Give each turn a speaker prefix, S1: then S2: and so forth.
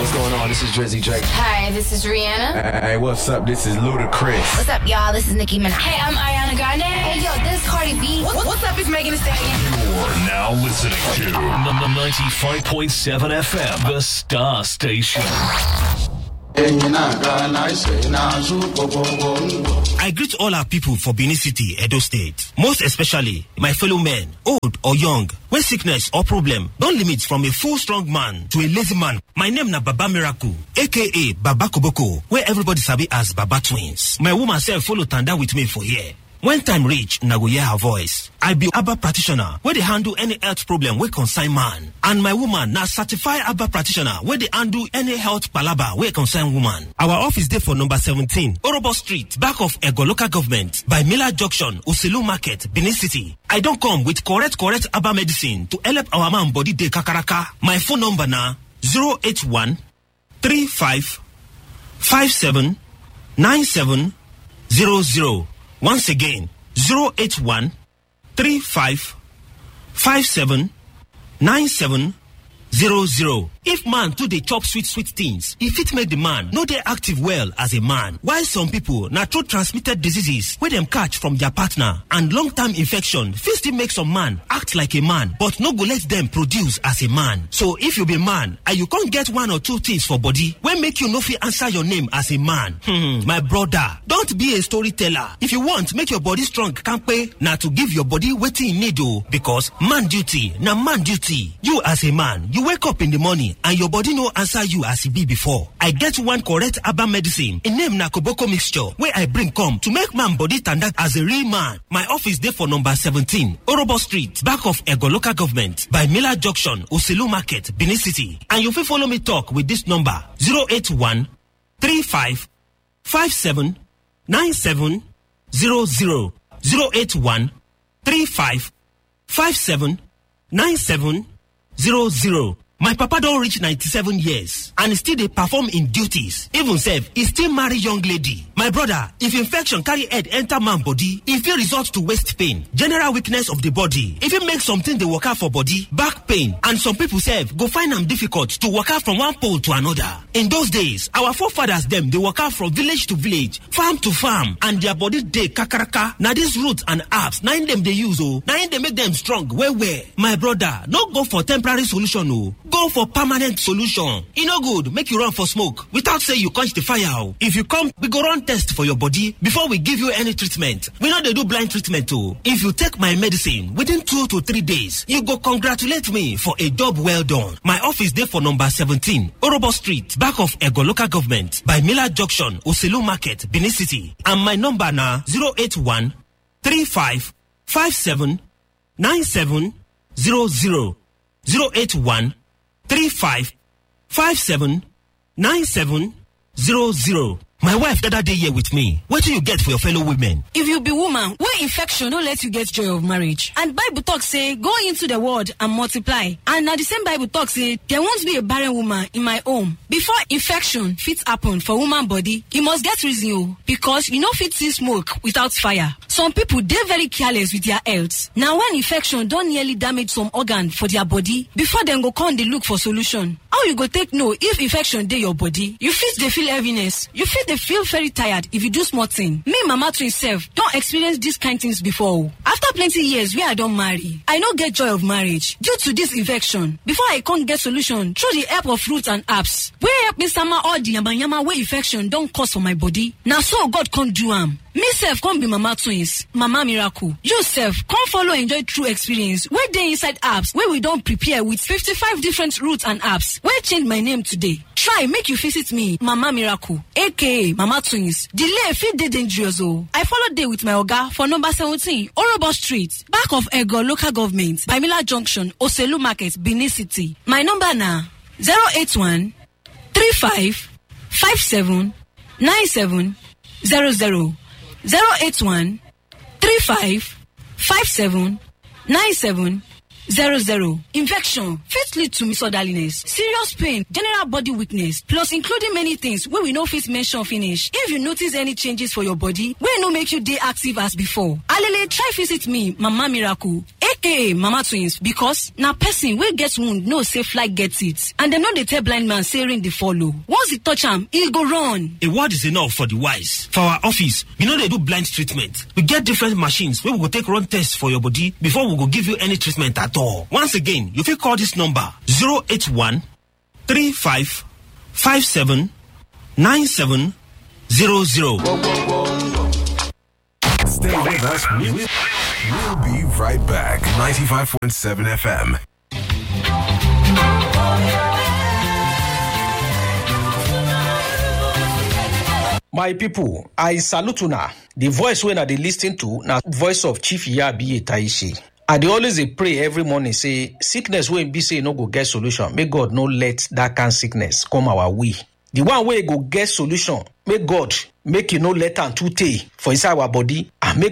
S1: what's going on? This is Drizzy Drake.
S2: Hi, this is Rihanna.
S3: Hey, what's up? This is Ludacris.
S2: What's up, y'all? This is Nicki Minaj. Hey, I'm Ariana Grande. Hey, yo, this is Cardi B. What's up? It's Megan Thee Stallion.
S4: You're now listening to 95.7 FM, the Star Station.
S5: I greet all our people for Benin City, Edo State. Most especially my fellow men, old or young. When sickness or problem don't limit from a full strong man to a lazy man. My name na Baba Miracle, aka Baba Koboko, where everybody sabi as Baba Twins. My woman self follow Tanda with me for here. When time reach, na go hear her voice. I be Abba practitioner, where they handle any health problem wey concern man. And my woman na certified Abba practitioner, where they handle any health palaba wey concern woman. Our office dey for number 17, Orobo Street, back of Ego Local Government, by Miller Junction, Oselu Market, Benin City. I don't come with correct Abba medicine to help our man body dey kakaraka. My phone number na 081 35 57 97 00. Once again, 081 35 57 97 00. If man too dey chop sweet things, if it make the man no dey active well as a man. While some people na through transmitted diseases wey dem catch from their partner and long-term infection fit still make some man act like a man but no go let them produce as a man. So if you be man and you can't get one or two things for body wey make you no fit answer your name as a man, my brother, don't be a storyteller. If you want make your body strong kampe, na to give your body wetin e need o, because man duty na man duty. You as a man, you wake up in the morning and your body no answer you as it be before. I get one correct Abba medicine. In name na Koboko mixture, where I bring come to make man body tanda as a real man. My office there for number 17, Orobo Street, back of Ego Local Government, by Miller Junction, Oselu Market, Benin City. And you will follow me talk with this number 081 35 57 97 00. 081 35 57 97 00. My papa don't reach 97 years and still they perform in duties. Even self, he still marry young lady. My brother, if infection carry head enter man body, if it result to waist pain, general weakness of the body, if it makes something they work out for body, back pain, and some people self go find them difficult to work out from one pole to another. In those days, our forefathers them they work out from village to village, farm to farm, and their body they kakaraka. Now these roots and herbs, nine them they use nine they make them strong. Where? My brother, no go for temporary solution Go for permanent solution. E no good make you run for smoke without say you quench the fire. If you come, we go run test for your body before we give you any treatment. We know they do blind treatment too. If you take my medicine within 2 to 3 days, you go congratulate me for a job well done. My office there for number 17, Orobo Street, back of Ego Local Government, by Miller Junction, Oselu Market, Benin City. And my number na 081 35 57 97 00. 081 35 57 97 00. My wife the other day here with me. What do you get for your fellow women?
S6: If you be woman, where infection don't let you get joy of marriage. And Bible talk say, go into the world and multiply. And now the same Bible talk say, there won't be a barren woman in my home. Before infection fit happen for woman body, you must get reason because you know fit see smoke without fire. Some people, they're very careless with their health. Now when infection don't nearly damage some organ for their body, before them go come they look for solution. How you go take know if infection dey your body? You fit they feel heaviness. You fit they feel very tired if you do small thing. Me, Mama Twin self, don't experience these kind things before. After plenty years where I don't marry, I no get joy of marriage due to this infection. Before I can't get solution through the help of roots and herbs, where help me sama all the yama where infection don't cause for my body. Now so God can't do Me self can't be Mama Twins, Mama Miracle. You self can't follow enjoy true experience where they inside apps where we don't prepare with 55 different roots and apps. Where change my name today. Try make you visit me, Mama Miracle, aka Mama Twins. Delay fit dey dangerous I follow day with my oga for number 17, Orobo Street, back of Ego Local Government, by Miller Junction, Oselu Market, Benin City. My number na 081 35 57 97 00. 081 35 57 97 00. Infection fit lead to misorderliness, serious pain, general body weakness, plus including many things wey we no fit mention finish. If you notice any changes for your body wey no make you dey active as before, alele try visit me, Mama Miracle, aka mama twins, because na person wey get wound know say fly get it, and dem no dey tell blind man say rain dey follow. Once e touch am, e go run.
S5: A word is enough for the wise. For our office, we no dey do blind treatment. We get different machines wey we go take run tests for your body before we go give you any treatment at all. Once again, you fit call this number 081 35 57 9700.
S3: Stay with us. We'll be right back. 95.7 FM.
S1: My people, I salute una. The voice when I dey listen to na voice of Chief Iyabi Taishi. I dey always dey pray every morning say sickness wey be say no go get solution. May God no let that kind sickness come our way. The one wey go get solution, may God make you no let am too tey for inside our body, and make